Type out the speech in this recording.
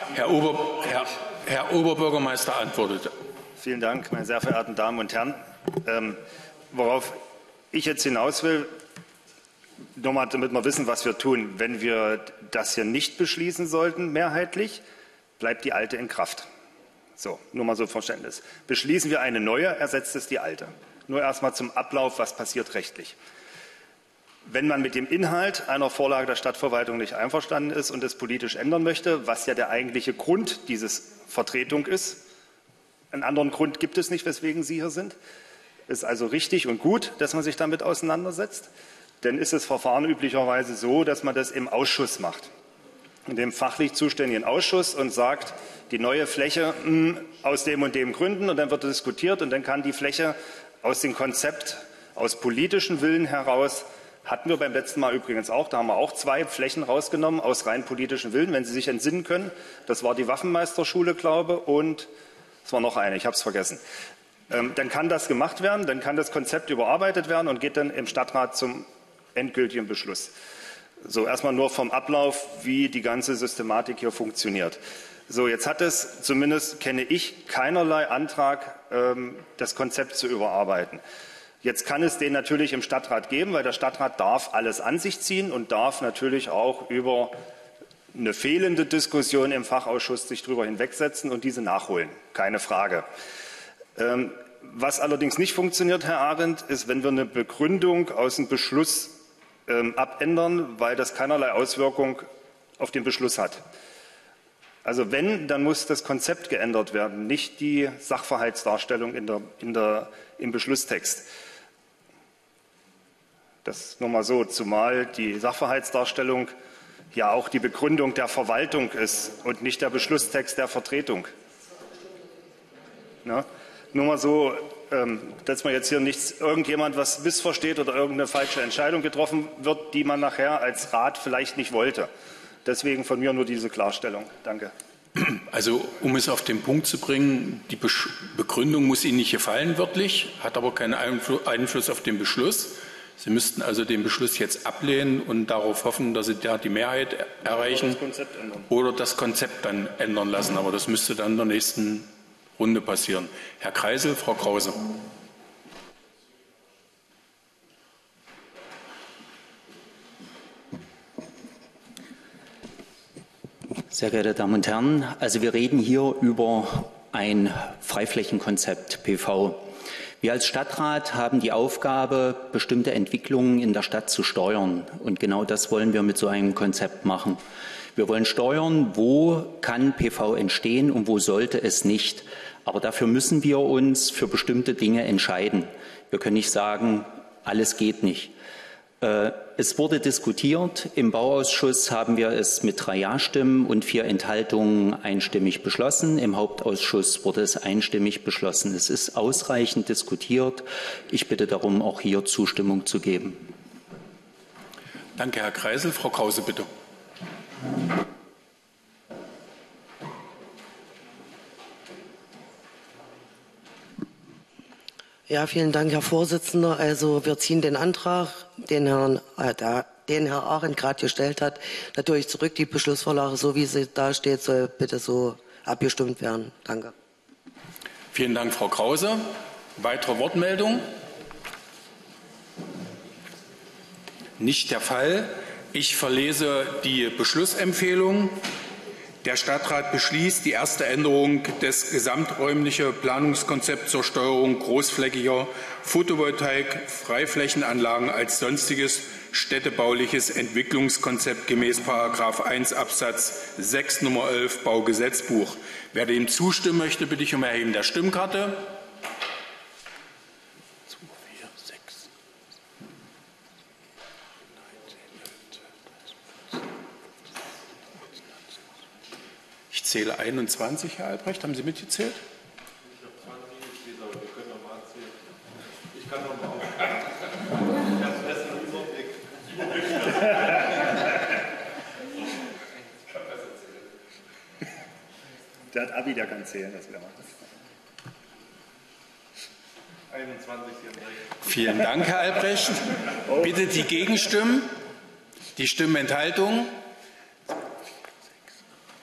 Herr Oberbürgermeister antwortet. Vielen Dank, meine sehr verehrten Damen und Herren. Worauf ich jetzt hinaus will, nur mal, damit wir wissen, was wir tun. Wenn wir das hier nicht beschließen sollten, mehrheitlich, bleibt die alte in Kraft. So, nur mal so Verständnis. Beschließen wir eine neue, ersetzt es die alte. Nur erstmal zum Ablauf, was passiert rechtlich. Wenn man mit dem Inhalt einer Vorlage der Stadtverwaltung nicht einverstanden ist und es politisch ändern möchte, was ja der eigentliche Grund dieses Vertretung ist, einen anderen Grund gibt es nicht, weswegen Sie hier sind, ist also richtig und gut, dass man sich damit auseinandersetzt. Dann ist das Verfahren üblicherweise so, dass man das im Ausschuss macht, in dem fachlich zuständigen Ausschuss, und sagt, die neue Fläche aus dem und dem Gründen, und dann wird diskutiert und dann kann die Fläche aus dem Konzept, aus politischem Willen heraus, hatten wir beim letzten Mal übrigens auch, da haben wir auch 2 Flächen rausgenommen aus rein politischem Willen, wenn Sie sich entsinnen können. Das war die Waffenmeisterschule, glaube ich, und es war noch eine, ich habe es vergessen. Dann kann das gemacht werden, dann kann das Konzept überarbeitet werden und geht dann im Stadtrat zum endgültigen Beschluss. So, erstmal nur vom Ablauf, wie die ganze Systematik hier funktioniert. So, jetzt hat es, zumindest kenne ich, keinerlei Antrag, das Konzept zu überarbeiten. Jetzt kann es den natürlich im Stadtrat geben, weil der Stadtrat darf alles an sich ziehen und darf natürlich auch über eine fehlende Diskussion im Fachausschuss sich darüber hinwegsetzen und diese nachholen. Keine Frage. Was allerdings nicht funktioniert, Herr Arendt, ist, wenn wir eine Begründung aus dem Beschluss abändern, weil das keinerlei Auswirkung auf den Beschluss hat. Also wenn, dann muss das Konzept geändert werden, nicht die Sachverhaltsdarstellung im Beschlusstext. Das nur mal so, zumal die Sachverhaltsdarstellung ja auch die Begründung der Verwaltung ist und nicht der Beschlusstext der Vertretung. Na? Nur mal so, dass man jetzt hier nicht irgendjemand was missversteht oder irgendeine falsche Entscheidung getroffen wird, die man nachher als Rat vielleicht nicht wollte. Deswegen von mir nur diese Klarstellung. Danke. Also, um es auf den Punkt zu bringen, die Begründung muss Ihnen nicht gefallen, wörtlich, hat aber keinen Einfluss auf den Beschluss. Sie müssten also den Beschluss jetzt ablehnen und darauf hoffen, dass Sie da die Mehrheit erreichen oder das Konzept dann ändern lassen. Aber das müsste dann in der nächsten Runde passieren. Herr Kreisel, Frau Krause. Sehr geehrte Damen und Herren, also wir reden hier über ein Freiflächenkonzept PV. Wir als Stadtrat haben die Aufgabe, bestimmte Entwicklungen in der Stadt zu steuern. Und genau das wollen wir mit so einem Konzept machen. Wir wollen steuern, wo kann PV entstehen und wo sollte es nicht. Aber dafür müssen wir uns für bestimmte Dinge entscheiden. Wir können nicht sagen, alles geht nicht. Es wurde diskutiert. Im Bauausschuss haben wir es mit 3 Ja-Stimmen und 4 Enthaltungen einstimmig beschlossen. Im Hauptausschuss wurde es einstimmig beschlossen. Es ist ausreichend diskutiert. Ich bitte darum, auch hier Zustimmung zu geben. Danke, Herr Kreisel. Frau Krause, bitte. Ja, vielen Dank, Herr Vorsitzender. Also wir ziehen den Antrag, den Herr Arendt gerade gestellt hat, natürlich zurück. Die Beschlussvorlage, so wie sie da steht, soll bitte so abgestimmt werden. Danke. Vielen Dank, Frau Krause. Weitere Wortmeldungen? Nicht der Fall. Ich verlese die Beschlussempfehlung. Der Stadtrat beschließt die erste Änderung des gesamträumlichen Planungskonzepts zur Steuerung großflächiger Photovoltaik-Freiflächenanlagen als sonstiges städtebauliches Entwicklungskonzept gemäß § 1 Absatz 6 Nummer 11 Baugesetzbuch. Wer dem zustimmen möchte, bitte ich um Erheben der Stimmkarte. Ich zähle 21, Herr Albrecht. Haben Sie mitgezählt? Ich habe 20 mitgezählt, aber wir können noch mal zählen. Ich kann noch mal auf. Ich habe es besser im Überblick. Ich kann besser zählen. Der hat Abi, der kann zählen, das wäre mal. 21, Sie haben recht. Vielen Dank, Herr Albrecht. Bitte die Gegenstimmen, die Stimmenthaltung.